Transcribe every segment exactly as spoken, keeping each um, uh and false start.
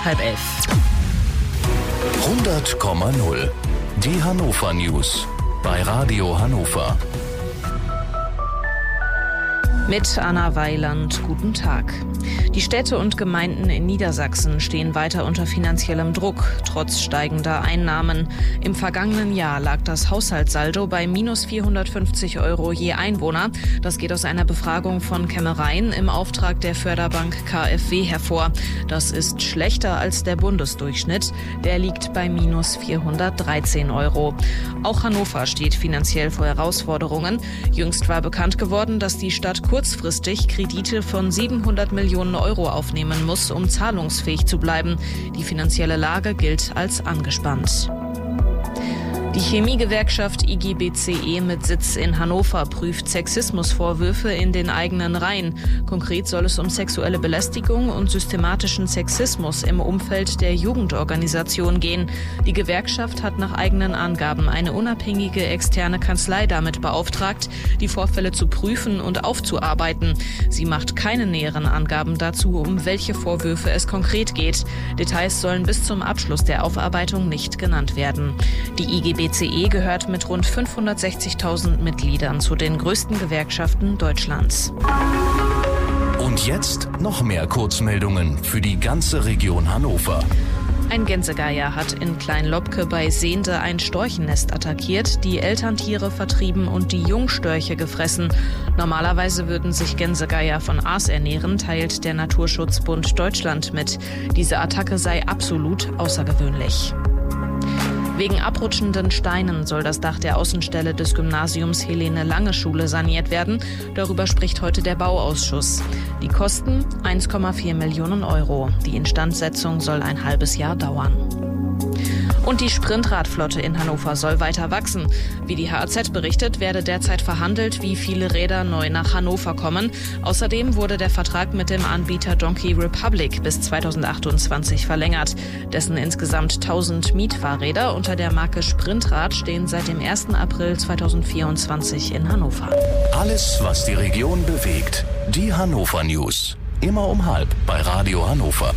und halb elf. hundert Komma null. Die Hannover News bei Radio Hannover. Mit Anna Weiland, guten Tag. Die Städte und Gemeinden in Niedersachsen stehen weiter unter finanziellem Druck, trotz steigender Einnahmen. Im vergangenen Jahr lag das Haushaltssaldo bei minus vierhundertfünfzig Euro je Einwohner. Das geht aus einer Befragung von Kämmereien im Auftrag der Förderbank K f W hervor. Das ist schlechter als der Bundesdurchschnitt. Der liegt bei minus vierhundertdreizehn Euro. Auch Hannover steht finanziell vor Herausforderungen. Jüngst war bekannt geworden, dass die Stadt kurzfristig Kredite von siebenhundert Millionen Euro aufnehmen muss, um zahlungsfähig zu bleiben. Die finanzielle Lage gilt als angespannt. Die Chemiegewerkschaft I G B C E mit Sitz in Hannover prüft Sexismusvorwürfe in den eigenen Reihen. Konkret soll es um sexuelle Belästigung und systematischen Sexismus im Umfeld der Jugendorganisation gehen. Die Gewerkschaft hat nach eigenen Angaben eine unabhängige externe Kanzlei damit beauftragt, die Vorfälle zu prüfen und aufzuarbeiten. Sie macht keine näheren Angaben dazu, um welche Vorwürfe es konkret geht. Details sollen bis zum Abschluss der Aufarbeitung nicht genannt werden. Die I G B C E gehört mit rund fünfhundertsechzigtausend Mitgliedern zu den größten Gewerkschaften Deutschlands. Und jetzt noch mehr Kurzmeldungen für die ganze Region Hannover. Ein Gänsegeier hat in Klein-Lobke bei Sehnde ein Storchennest attackiert, die Elterntiere vertrieben und die Jungstörche gefressen. Normalerweise würden sich Gänsegeier von Aas ernähren, teilt der Naturschutzbund Deutschland mit. Diese Attacke sei absolut außergewöhnlich. Wegen abrutschenden Steinen soll das Dach der Außenstelle des Gymnasiums Helene-Lange-Schule saniert werden. Darüber spricht heute der Bauausschuss. Die Kosten eins Komma vier Millionen Euro. Die Instandsetzung soll ein halbes Jahr dauern. Und die Sprintradflotte in Hannover soll weiter wachsen. Wie die H A Z berichtet, werde derzeit verhandelt, wie viele Räder neu nach Hannover kommen. Außerdem wurde der Vertrag mit dem Anbieter Donkey Republic bis zweitausendachtundzwanzig verlängert. Dessen insgesamt tausend Mietfahrräder unter der Marke Sprintrad stehen seit dem ersten April zweitausendvierundzwanzig in Hannover. Alles, was die Region bewegt. Die Hannover News. Immer um halb bei Radio Hannover.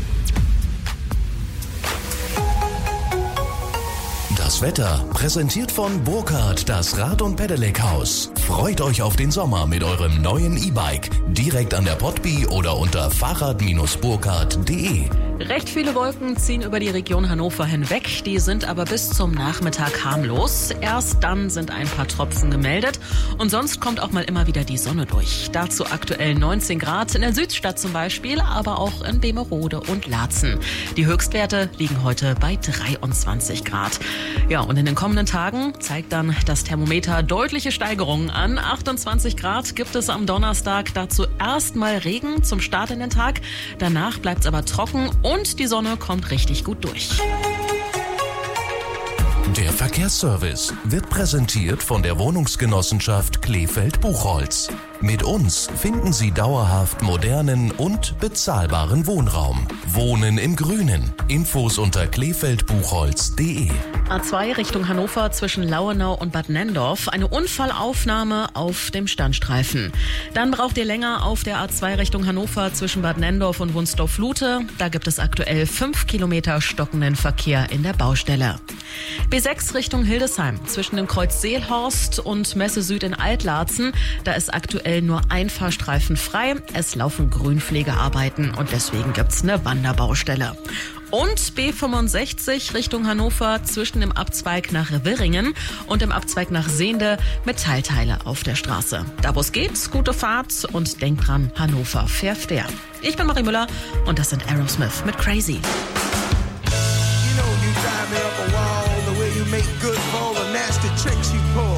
Das Wetter präsentiert von Burkhardt, das Rad- und Pedelec-Haus. Freut euch auf den Sommer mit eurem neuen E-Bike. Direkt an der Potby oder unter fahrrad Bindestrich burkhardt punkt de. Recht viele Wolken ziehen über die Region Hannover hinweg, die sind aber bis zum Nachmittag harmlos. Erst dann sind ein paar Tropfen gemeldet und sonst kommt auch mal immer wieder die Sonne durch. Dazu aktuell neunzehn Grad in der Südstadt zum Beispiel, aber auch in Bemerode und Laatzen. Die Höchstwerte liegen heute bei dreiundzwanzig Grad. Ja, und in den kommenden Tagen zeigt dann das Thermometer deutliche Steigerungen an. achtundzwanzig Grad gibt es am Donnerstag, dazu erstmal Regen zum Start in den Tag. Danach bleibt es aber trocken und die Sonne kommt richtig gut durch. Der Verkehrsservice wird präsentiert von der Wohnungsgenossenschaft Kleefeld-Buchholz. Mit uns finden Sie dauerhaft modernen und bezahlbaren Wohnraum. Wohnen im Grünen. Infos unter kleefeld buchholz punkt de. A zwei Richtung Hannover zwischen Lauenau und Bad Nenndorf. Eine Unfallaufnahme auf dem Standstreifen. Dann braucht ihr länger auf der A zwei Richtung Hannover zwischen Bad Nenndorf und Wunsdorf-Lute. Da gibt es aktuell fünf Kilometer stockenden Verkehr in der Baustelle. B sechs Richtung Hildesheim zwischen dem Kreuz Seelhorst und Messe Süd in Altlaatzen. Da ist aktuell nur ein Fahrstreifen frei. Es laufen Grünpflegearbeiten und deswegen gibt's eine Wanderbaustelle. Und B fünfundsechzig Richtung Hannover zwischen dem Abzweig nach Wirringen und dem Abzweig nach Sehnde mit Teilteile auf der Straße. Da wo es geht, gute Fahrt und denkt dran, Hannover fährt der. Ich bin Marie Müller und das sind Aerosmith mit Crazy. You know you drive me up a wall the way you make good for